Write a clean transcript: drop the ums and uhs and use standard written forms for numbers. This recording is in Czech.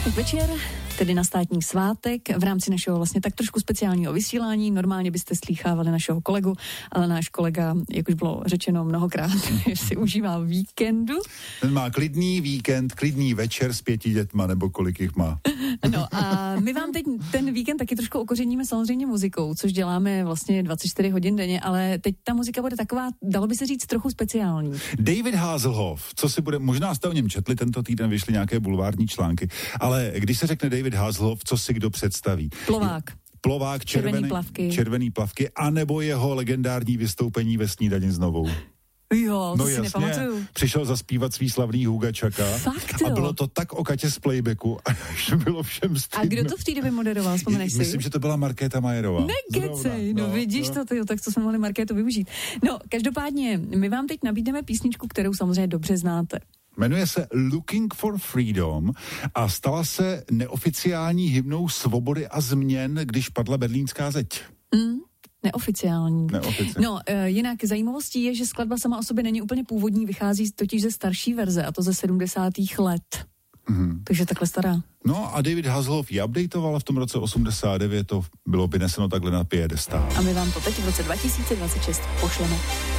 Pátek večer, tedy na státní svátek, v rámci našeho vlastně tak trošku speciálního vysílání. Normálně byste slýchávali našeho kolegu, ale náš kolega, jak už bylo řečeno mnohokrát, si užívá víkendu. Ten má klidný víkend, klidný večer s 5 dětma, nebo kolik jich má. No a my vám teď ten víkend taky trošku okořeníme samozřejmě muzikou, což děláme vlastně 24 hodin denně, ale teď ta muzika bude taková, dalo by se říct, trochu speciální. David Hasselhoff, co si bude, možná jste o něm četli, tento týden vyšly nějaké bulvární články, ale když se řekne David Hasselhoff, co si kdo představí? Plovák, červený plavky, anebo jeho legendární vystoupení ve Snídani s Novou. Jo, to si nepamatuju. Přišel zaspívat svý slavný Hugačaka. Fakt, a bylo to tak o Katě z playbacku, až bylo všem stydno. A kdo to v té době moderoval, vzpomeneš si? Myslím, že to byla Markéta Majerová. Nekecej, no vidíš to, tyjo, tak co jsme mohli Markétu využít. No, každopádně, my vám teď nabídneme písničku, kterou samozřejmě dobře znáte. Jmenuje se Looking for Freedom a stala se neoficiální hymnou svobody a změn, když padla berlínská zeď. Neoficiální. No, jinak zajímavostí je, že skladba sama o sobě není úplně původní, vychází totiž ze starší verze, a to ze 70. let. Takže takhle stará. No a David Hasselhoff ji updateoval, v tom roce 89 to bylo vyneseno takhle na piedestál. A my vám to teď v roce 2026 pošleme.